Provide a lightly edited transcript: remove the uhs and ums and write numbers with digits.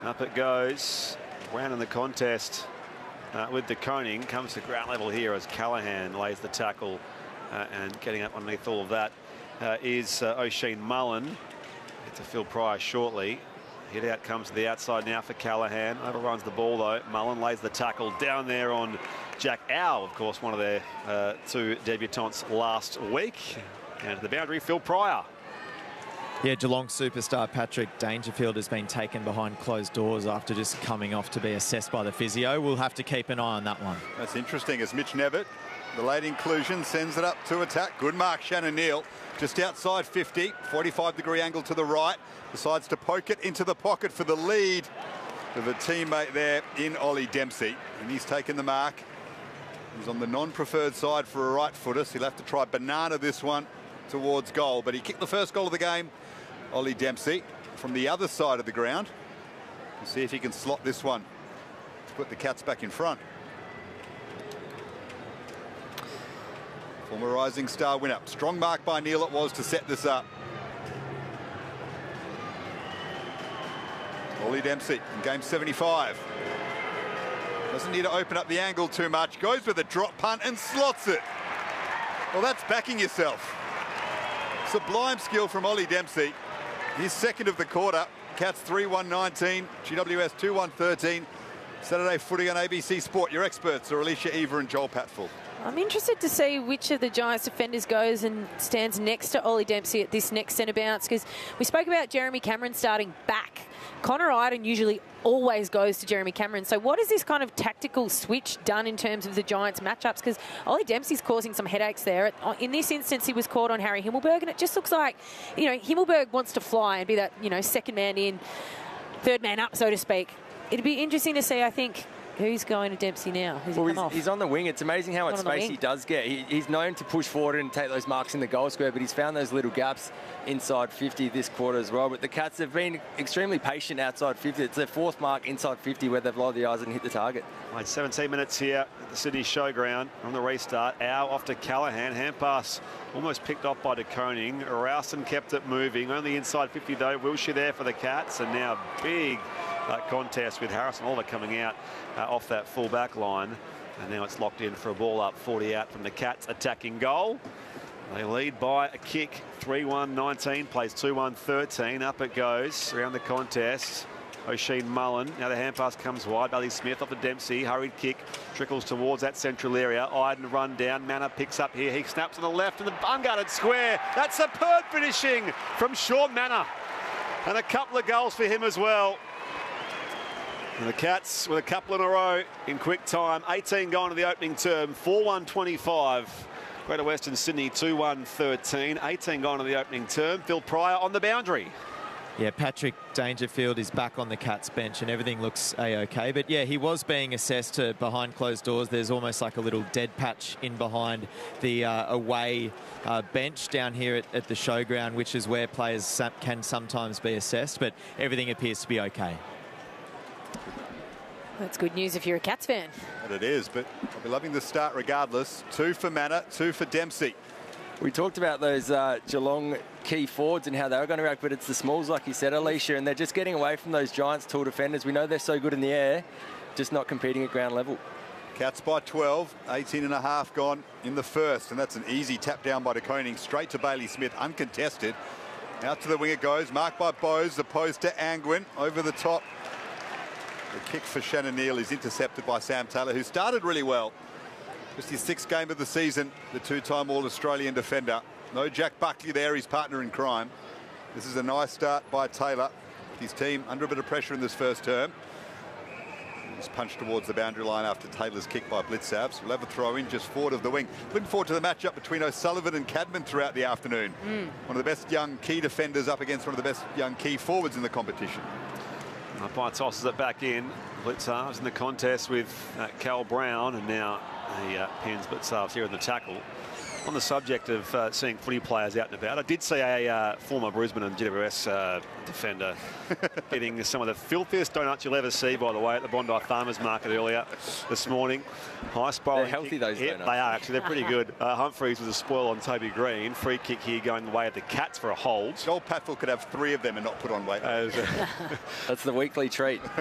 Up it goes. Brown in the contest with De Koning. Comes to ground level here as Callaghan lays the tackle and getting up underneath all of that is O'Shane Mullen. It's a Phil Pryor shortly. Hit out comes to the outside now for Callaghan. Overruns the ball though. Mullen lays the tackle down there on Jack Ow, of course, one of their two debutants last week. And to the boundary, Phil Pryor. Yeah, Geelong superstar Patrick Dangerfield has been taken behind closed doors after just coming off to be assessed by the physio. We'll have to keep an eye on that one. That's interesting as Mitch Nevitt, the late inclusion, sends it up to attack. Good mark, Shannon Neal. Just outside 50, 45-degree angle to the right. Decides to poke it into the pocket for the lead of a teammate there in Ollie Dempsey. And he's taken the mark. He's on the non-preferred side for a right footer, so he'll have to try banana this one towards goal. But he kicked the first goal of the game, Ollie Dempsey, from the other side of the ground. We'll see if he can slot this one to put the Cats back in front. Former Rising Star winner. Strong mark by Neal it was to set this up. Ollie Dempsey in game 75. Doesn't need to open up the angle too much. Goes with a drop punt and slots it. Well, that's backing yourself. Sublime skill from Ollie Dempsey. His second of the quarter. Cats 3-1-19. GWS 2-1-13. Saturday footy on ABC Sport. Your experts are Alicia Eva and Joel Patfull. I'm interested to see which of the Giants defenders goes and stands next to Ollie Dempsey at this next centre bounce, because we spoke about Jeremy Cameron starting back. Connor Idun usually always goes to Jeremy Cameron. So what has this kind of tactical switch done in terms of the Giants matchups? Because Ollie Dempsey's causing some headaches there. In this instance, he was caught on Harry Himmelberg, and it just looks like, you know, Himmelberg wants to fly and be that, you know, second man in, third man up, so to speak. It'd be interesting to see, I think, who's going to Dempsey now? He's on the wing. It's amazing how much space he does get. He's known to push forward and take those marks in the goal square, but he's found those little gaps inside 50 this quarter as well. But the Cats have been extremely patient outside 50. It's their fourth mark inside 50 where they've lowered the eyes and hit the target. Right, 17 minutes here at the Sydney Showground on the restart. Ow off to Callaghan. Hand pass almost picked off by De Koning. Rowson kept it moving. Only inside 50 though. Wilshire there for the Cats, and now big contest with Harrison Oliver coming out off that full back line, and now it's locked in for a ball up 40 out from the Cats attacking goal. They lead by a kick 3-1-19, plays 2-1-13. Up it goes around the contest. O'Shane Mullen, now the hand pass comes wide. Bailey Smith off the Dempsey, hurried kick, trickles towards that central area. Idun run down, Manor picks up here, he snaps on the left and the unguarded square. That's superb finishing from Sean Manor, and a couple of goals for him as well. And the Cats with a couple in a row in quick time. 18 going to the opening term. 4-1-25. Greater Western Sydney 2-1-13. 18 going to the opening term. Phil Pryor on the boundary. Yeah, Patrick Dangerfield is back on the Cats bench and everything looks A-OK. But yeah, he was being assessed to behind closed doors. There's almost like a little dead patch in behind the away bench down here at the showground, which is where players can sometimes be assessed. But everything appears to be OK. That's good news if you're a Cats fan. And it is, but I'll be loving the start regardless. 2 for Manor, 2 for Dempsey. We talked about those Geelong key forwards and how they were going to react, but it's the smalls, like you said, Alicia, and they're just getting away from those Giants tall defenders. We know they're so good in the air, just not competing at ground level. Cats by 12, 18 and a half gone in the first, and that's an easy tap down by De Koning, straight to Bailey Smith, uncontested. Out to the wing it goes, marked by Bowes, opposed to Angwin, over the top. The kick for Shannon Neal is intercepted by Sam Taylor, who started really well. Just his 6th game of the season, the 2-time All-Australian defender. No Jack Buckley there, his partner in crime. This is a nice start by Taylor. His team under a bit of pressure in this first term. He's punched towards the boundary line after Taylor's kick by Blitzavs. We'll have a throw in just forward of the wing. Looking forward to the matchup between O'Sullivan and Cadman throughout the afternoon. One of the best young key defenders up against one of the best young key forwards in the competition. Umpire tosses it back in. Blitzarves in the contest with Cal Brown, and now he pins Blitzarves here in the tackle. On the subject of seeing footy players out and about, I did see a former Brisbane and GWS defender getting some of the filthiest donuts you'll ever see, by the way, at the Bondi Farmers Market earlier this morning. High spiraling. They're healthy, those donuts. They are, actually. They're pretty good. Humphreys was a spoil on Toby Green. Free kick here going the way of the Cats for a hold. Joel Patfull could have 3 of them and not put on weight. That's the weekly treat.